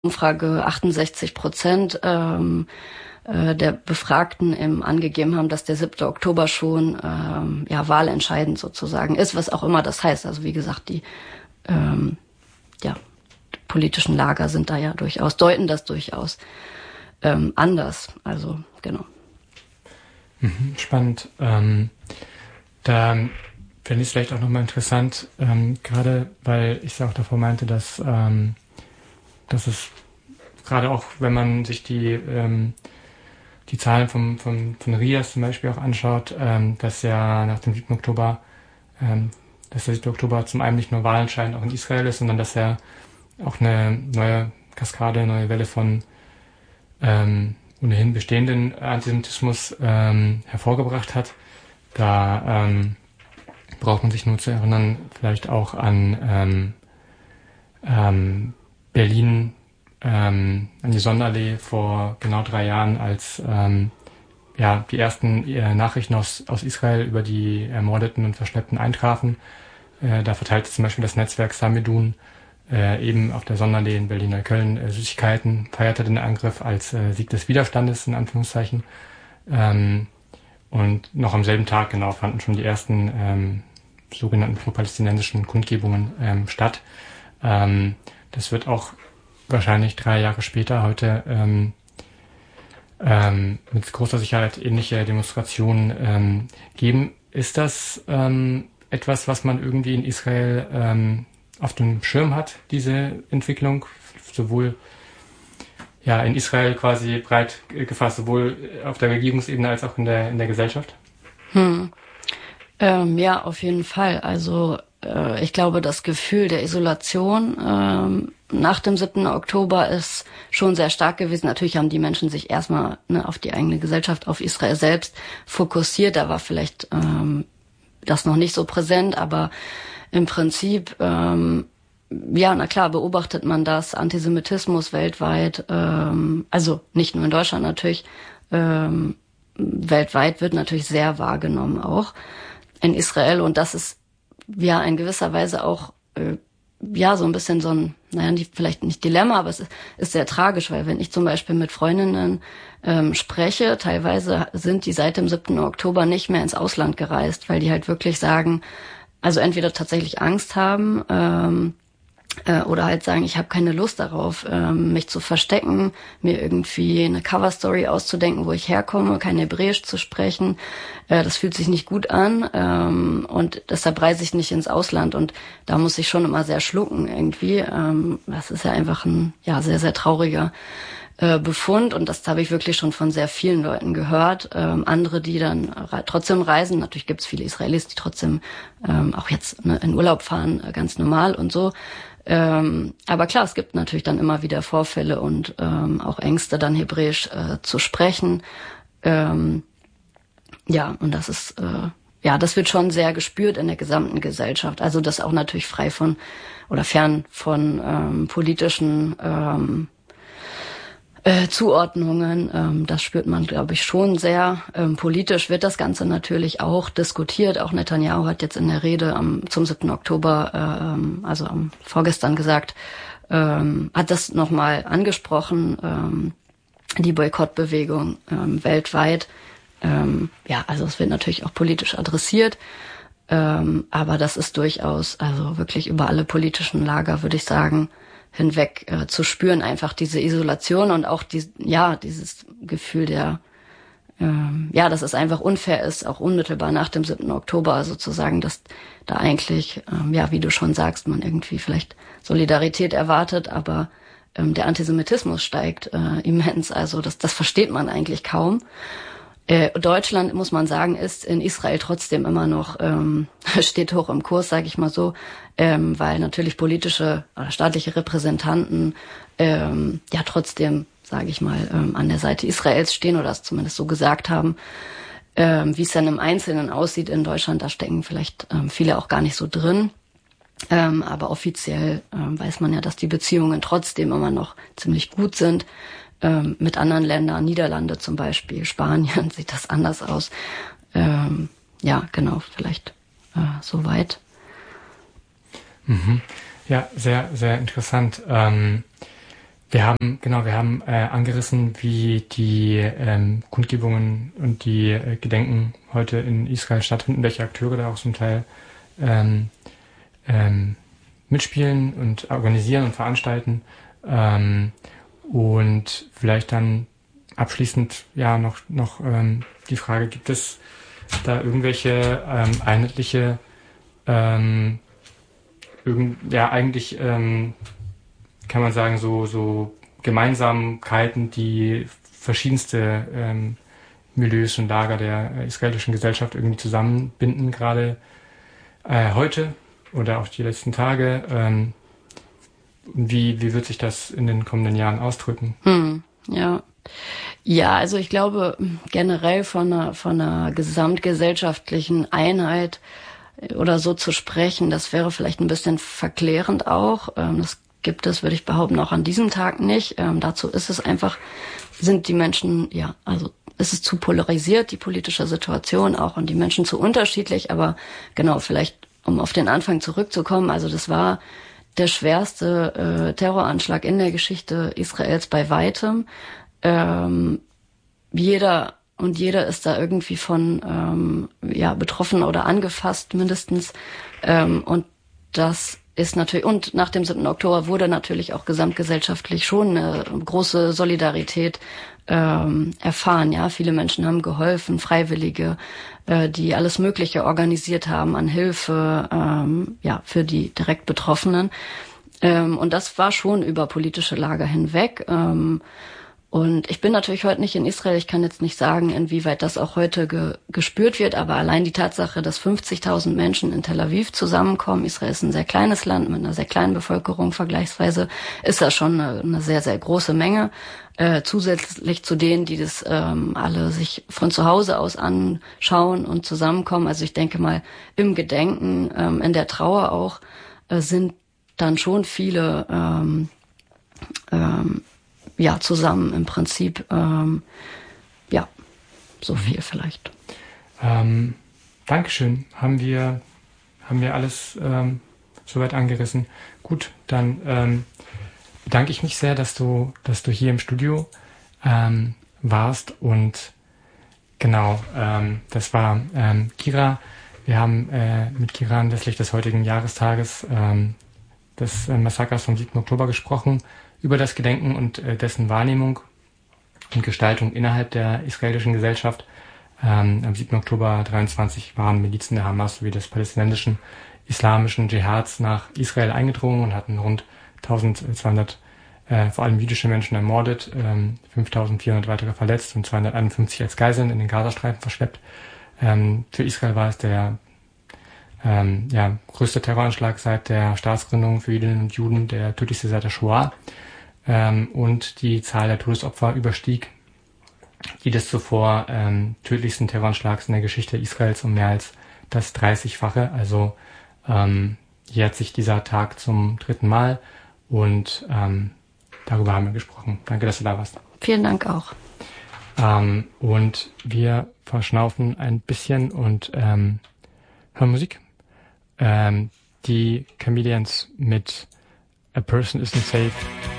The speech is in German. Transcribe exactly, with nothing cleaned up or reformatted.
Umfrage achtundsechzig Prozent ähm, äh, der Befragten ähm, angegeben haben, dass der siebte Oktober schon ähm, ja wahlentscheidend sozusagen ist, was auch immer das heißt. Also wie gesagt, die ähm, ja, politischen Lager sind da ja durchaus, deuten das durchaus ähm, anders. Also genau. Mhm, spannend. Ähm, da fände ich es vielleicht auch nochmal interessant, ähm, gerade weil ich es auch davor meinte, dass ähm, dass es gerade auch, wenn man sich die ähm, die Zahlen vom, vom, von R I A S zum Beispiel auch anschaut, ähm, dass ja nach dem siebten Oktober, ähm, dass der siebte Oktober zum einen nicht nur wahlentscheidend auch in Israel ist, sondern dass er auch eine neue Kaskade, neue Welle von ähm, ohnehin bestehenden Antisemitismus ähm, hervorgebracht hat. Da ähm, braucht man sich nur zu erinnern, vielleicht auch an ähm, ähm, Berlin, ähm, an die Sonderallee vor genau drei Jahren, als ähm, ja, die ersten äh, Nachrichten aus, aus Israel über die Ermordeten und Verschleppten eintrafen. Äh, da verteilte zum Beispiel das Netzwerk Samidun äh, eben auf der Sonderallee in Berlin-Neukölln äh, Süßigkeiten, feierte den Angriff als äh, Sieg des Widerstandes, in Anführungszeichen. Ähm, und noch am selben Tag genau fanden schon die ersten ähm, sogenannten pro-palästinensischen Kundgebungen ähm, statt. Ähm, das wird auch wahrscheinlich drei Jahre später heute ähm, ähm, mit großer Sicherheit ähnliche Demonstrationen ähm, geben. Ist das ähm, etwas, was man irgendwie in Israel ähm, auf dem Schirm hat, diese Entwicklung, sowohl ja in Israel quasi breit gefasst, sowohl auf der Regierungsebene als auch in der in der Gesellschaft? Hm. Ähm, ja, auf jeden Fall. Also äh, ich glaube, das Gefühl der Isolation ähm, nach dem siebten Oktober ist schon sehr stark gewesen. Natürlich haben die Menschen sich erstmal ne, auf die eigene Gesellschaft, auf Israel selbst fokussiert. Da war vielleicht ähm, das noch nicht so präsent, aber im Prinzip, ähm, ja, na klar, beobachtet man das, Antisemitismus weltweit, ähm, also nicht nur in Deutschland natürlich, ähm, weltweit wird natürlich sehr wahrgenommen auch in Israel, und das ist ja in gewisser Weise auch äh, ja so ein bisschen so ein, naja, nicht, vielleicht nicht Dilemma, aber es ist, ist sehr tragisch, weil wenn ich zum Beispiel mit Freundinnen ähm, spreche, teilweise sind die seit dem siebten Oktober nicht mehr ins Ausland gereist, weil die halt wirklich sagen, also entweder tatsächlich Angst haben, ähm, äh, oder halt sagen, ich habe keine Lust darauf, ähm, mich zu verstecken, mir irgendwie eine Coverstory auszudenken, wo ich herkomme, kein Hebräisch zu sprechen. Äh, das fühlt sich nicht gut an, ähm, und deshalb reise ich nicht ins Ausland, und da muss ich schon immer sehr schlucken irgendwie. Ähm, das ist ja einfach ein ja sehr, sehr trauriger äh, Befund, und das habe ich wirklich schon von sehr vielen Leuten gehört. Ähm, andere, die dann re- trotzdem reisen, natürlich gibt es viele Israelis, die trotzdem ähm, auch jetzt ne, in Urlaub fahren, äh, ganz normal und so. Ähm, aber klar, es gibt natürlich dann immer wieder Vorfälle und ähm, auch Ängste, dann Hebräisch äh, zu sprechen. Ähm, ja, und das ist, äh, ja, das wird schon sehr gespürt in der gesamten Gesellschaft. Also das auch natürlich frei von oder fern von ähm, politischen ähm, äh, Zuordnungen. Ähm, das spürt man, glaube ich, schon sehr. Ähm, politisch wird das Ganze natürlich auch diskutiert. Auch Netanyahu hat jetzt in der Rede am, zum siebten Oktober, ähm, also am vorgestern gesagt, ähm, hat das nochmal angesprochen, ähm, die Boykottbewegung ähm, weltweit. Ähm, ja, also es wird natürlich auch politisch adressiert. Ähm, aber das ist durchaus, also wirklich über alle politischen Lager, würde ich sagen, hinweg äh, zu spüren, einfach diese Isolation und auch die, ja, dieses Gefühl der, ähm, ja, dass es einfach unfair ist, auch unmittelbar nach dem siebten Oktober sozusagen, dass da eigentlich, ähm, ja, wie du schon sagst, man irgendwie vielleicht Solidarität erwartet, aber ähm, der Antisemitismus steigt äh, immens, also das, das versteht man eigentlich kaum. Äh, Deutschland, muss man sagen, ist in Israel trotzdem immer noch, ähm, steht hoch im Kurs, sage ich mal so, ähm, weil natürlich politische oder staatliche Repräsentanten ähm, ja trotzdem, sage ich mal, ähm, an der Seite Israels stehen oder es zumindest so gesagt haben. Ähm, wie es dann im Einzelnen aussieht in Deutschland, da stecken vielleicht ähm, viele auch gar nicht so drin. Ähm, aber offiziell ähm, weiß man ja, dass die Beziehungen trotzdem immer noch ziemlich gut sind. Ähm, mit anderen Ländern, Niederlande zum Beispiel, Spanien, sieht das anders aus. Ähm, ja, genau, vielleicht äh, soweit. Mhm. Ja, sehr, sehr interessant. Ähm, Wir haben, genau, wir haben äh, angerissen, wie die ähm, Kundgebungen und die äh, Gedenken heute in Israel stattfinden, welche Akteure da auch zum Teil ähm, ähm, mitspielen und organisieren und veranstalten. Ähm, und vielleicht dann abschließend ja noch, noch ähm, die Frage, gibt es da irgendwelche ähm, einheitliche, ähm, irgend, ja eigentlich ähm, kann man sagen, so, so Gemeinsamkeiten, die verschiedenste ähm, Milieus und Lager der äh, israelischen Gesellschaft irgendwie zusammenbinden, gerade äh, heute oder auch die letzten Tage. Ähm, wie, wie wird sich das in den kommenden Jahren ausdrücken? Hm, ja. Ja, also ich glaube generell von einer, von einer gesamtgesellschaftlichen Einheit oder so zu sprechen, das wäre vielleicht ein bisschen verklärend auch. Ähm, das gibt es, würde ich behaupten, auch an diesem Tag nicht. Ähm, dazu ist es einfach, sind die Menschen, ja, also ist es zu polarisiert, die politische Situation auch, und die Menschen zu unterschiedlich. Aber genau, vielleicht, um auf den Anfang zurückzukommen, also das war der schwerste äh, Terroranschlag in der Geschichte Israels bei weitem. Ähm, jeder und jeder ist da irgendwie von ähm, ja betroffen oder angefasst mindestens. Ähm, und das ist natürlich, und nach dem siebten Oktober wurde natürlich auch gesamtgesellschaftlich schon eine große Solidarität ähm, erfahren. Ja, viele Menschen haben geholfen, Freiwillige, äh, die alles Mögliche organisiert haben an Hilfe, ähm, ja, für die direkt Betroffenen. Ähm, und das war schon über politische Lager hinweg. Ähm, Und ich bin natürlich heute nicht in Israel. Ich kann jetzt nicht sagen, inwieweit das auch heute ge- gespürt wird. Aber allein die Tatsache, dass fünfzigtausend Menschen in Tel Aviv zusammenkommen, Israel ist ein sehr kleines Land mit einer sehr kleinen Bevölkerung vergleichsweise, ist das schon eine, eine sehr, sehr große Menge. Äh, zusätzlich zu denen, die das ähm, alle sich von zu Hause aus anschauen und zusammenkommen. Also ich denke mal, im Gedenken, ähm, in der Trauer auch, äh, sind dann schon viele ähm, ähm, ja, zusammen im Prinzip, ähm, ja, so viel vielleicht. Ähm, Dankeschön. Haben wir, haben wir alles ähm, soweit angerissen. Gut, dann ähm, bedanke ich mich sehr, dass du, dass du hier im Studio ähm, warst. Und genau, ähm, das war ähm, Kira. Wir haben äh, mit Kira anlässlich des heutigen Jahrestages ähm, des äh, Massakers vom siebten Oktober gesprochen, über das Gedenken und äh, dessen Wahrnehmung und Gestaltung innerhalb der israelischen Gesellschaft. Ähm, am siebten Oktober dreiundzwanzig waren Milizen der Hamas sowie des palästinensischen islamischen Dschihads nach Israel eingedrungen und hatten rund eintausendzweihundert äh, vor allem jüdische Menschen ermordet, ähm, fünftausendvierhundert weitere verletzt und zweihunderteinundfünfzig als Geiseln in den Gazastreifen verschleppt. Ähm, für Israel war es der Ähm, ja, größter Terroranschlag seit der Staatsgründung für Jüdinnen und Juden, der tödlichste seit der Shoah. Ähm, und die Zahl der Todesopfer überstieg die des zuvor ähm, tödlichsten Terroranschlags in der Geschichte Israels um mehr als das dreißigfache. Also ähm, jährt sich dieser Tag zum dritten Mal und ähm, darüber haben wir gesprochen. Danke, dass du da warst. Vielen Dank auch. Ähm, und wir verschnaufen ein bisschen und ähm, hören Musik. Ähm, die Chameleons mit A Person Isn't Safe